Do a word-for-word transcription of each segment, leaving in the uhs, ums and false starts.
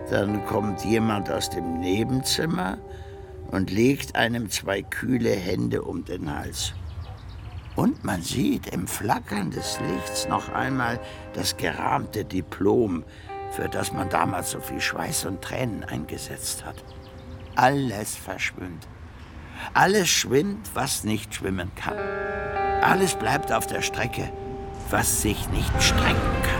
Dann kommt jemand aus dem Nebenzimmer und legt einem zwei kühle Hände um den Hals. Und man sieht im Flackern des Lichts noch einmal das gerahmte Diplom, für das man damals so viel Schweiß und Tränen eingesetzt hat. Alles verschwimmt. Alles schwimmt, was nicht schwimmen kann. Alles bleibt auf der Strecke, was sich nicht strecken kann.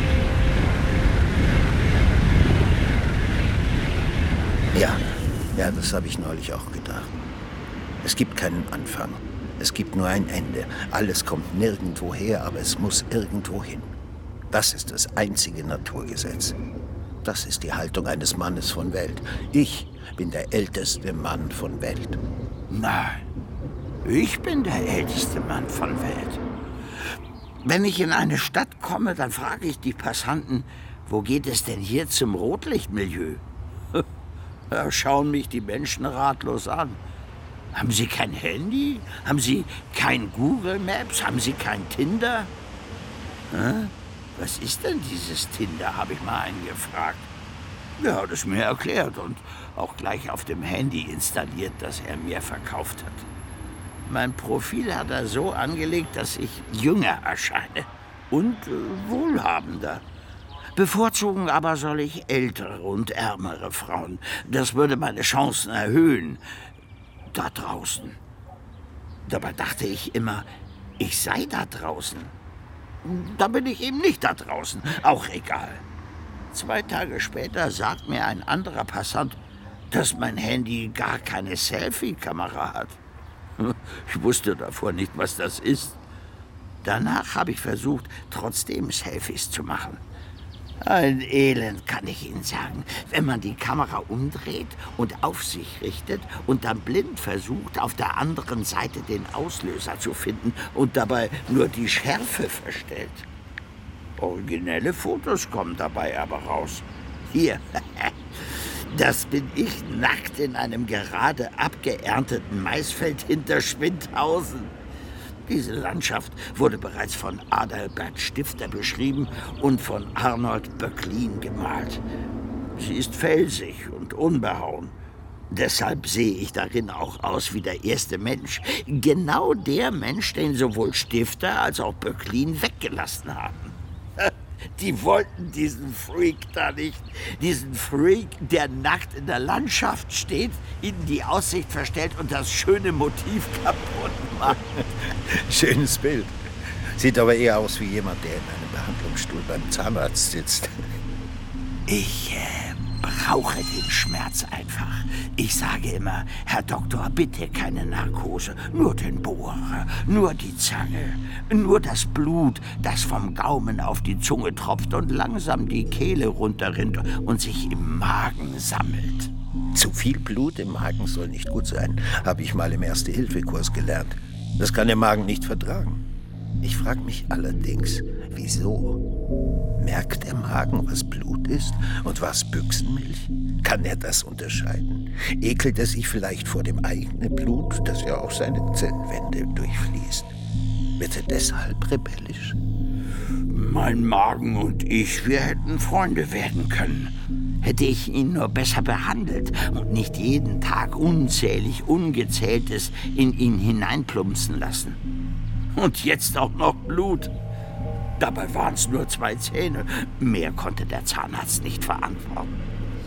Ja, ja, das habe ich neulich auch gedacht. Es gibt keinen Anfang. Es gibt nur ein Ende. Alles kommt nirgendwo her, aber es muss irgendwo hin. Das ist das einzige Naturgesetz. Das ist die Haltung eines Mannes von Welt. Ich bin der älteste Mann von Welt. Nein, ich bin der älteste Mann von Welt. Wenn ich in eine Stadt komme, dann frage ich die Passanten, wo geht es denn hier zum Rotlichtmilieu? Da schauen mich die Menschen ratlos an. Haben Sie kein Handy? Haben Sie kein Google Maps? Haben Sie kein Tinder? Hä? Was ist denn dieses Tinder, habe ich mal einen gefragt. Er hat es mir erklärt und auch gleich auf dem Handy installiert, das er mir verkauft hat. Mein Profil hat er so angelegt, dass ich jünger erscheine und äh, wohlhabender. Bevorzugen aber soll ich ältere und ärmere Frauen. Das würde meine Chancen erhöhen. Da draußen. Dabei dachte ich immer, ich sei da draußen. Da bin ich eben nicht da draußen. Auch egal. Zwei Tage später sagt mir ein anderer Passant, dass mein Handy gar keine Selfie-Kamera hat. Ich wusste davor nicht, was das ist. Danach habe ich versucht, trotzdem Selfies zu machen. Ein Elend, kann ich Ihnen sagen, wenn man die Kamera umdreht und auf sich richtet und dann blind versucht, auf der anderen Seite den Auslöser zu finden und dabei nur die Schärfe verstellt. Originelle Fotos kommen dabei aber raus. Hier, das bin ich nackt in einem gerade abgeernteten Maisfeld hinter Schwindhausen. Diese Landschaft wurde bereits von Adalbert Stifter beschrieben und von Arnold Böcklin gemalt. Sie ist felsig und unbehauen. Deshalb sehe ich darin auch aus wie der erste Mensch. Genau der Mensch, den sowohl Stifter als auch Böcklin weggelassen haben. Die wollten diesen Freak da nicht. Diesen Freak, der nackt in der Landschaft steht, ihnen die Aussicht verstellt und das schöne Motiv kaputt macht. Schönes Bild. Sieht aber eher aus wie jemand, der in einem Behandlungsstuhl beim Zahnarzt sitzt. Ich äh, brauche den Schmerz einfach. Ich sage immer, Herr Doktor, bitte keine Narkose, nur den Bohrer, nur die Zange, nur das Blut, das vom Gaumen auf die Zunge tropft und langsam die Kehle runterrinnt und sich im Magen sammelt. Zu viel Blut im Magen soll nicht gut sein, habe ich mal im Erste-Hilfe-Kurs gelernt. Das kann der Magen nicht vertragen. Ich frage mich allerdings, wieso? Merkt der Magen, was Blut ist und was Büchsenmilch? Kann er das unterscheiden? Ekelt er sich vielleicht vor dem eigenen Blut, das ja auch seine Zellwände durchfließt? Wird er deshalb rebellisch? Mein Magen und ich, wir hätten Freunde werden können. Hätte ich ihn nur besser behandelt und nicht jeden Tag unzählig Ungezähltes in ihn hineinplumpsen lassen. Und jetzt auch noch Blut. Dabei waren es nur zwei Zähne. Mehr konnte der Zahnarzt nicht verantworten.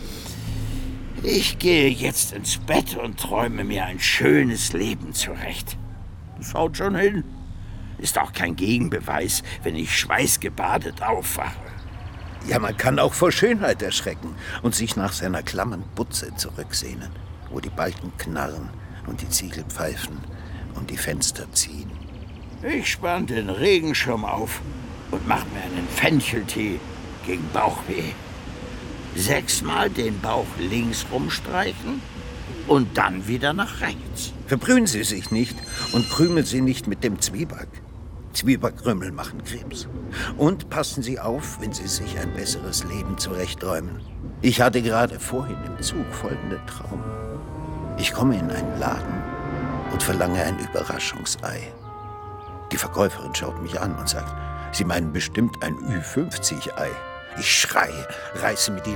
Ich gehe jetzt ins Bett und träume mir ein schönes Leben zurecht. Das haut schon hin. Ist auch kein Gegenbeweis, wenn ich schweißgebadet aufwache. Ja, man kann auch vor Schönheit erschrecken und sich nach seiner klammen Butze zurücksehnen, wo die Balken knarren und die Ziegel pfeifen und die Fenster ziehen. Ich spann den Regenschirm auf und mach mir einen Fencheltee gegen Bauchweh. Sechsmal den Bauch links rumstreichen und dann wieder nach rechts. Verbrühen Sie sich nicht und krümeln Sie nicht mit dem Zwieback. Zwiebackkrümel machen Krebs. Und passen Sie auf, wenn Sie sich ein besseres Leben zurechträumen. Ich hatte gerade vorhin im Zug folgenden Traum. Ich komme in einen Laden und verlange ein Überraschungsei. Die Verkäuferin schaut mich an und sagt, Sie meinen bestimmt ein Ü fünfzig Ei. Ich schreie, reiße mir die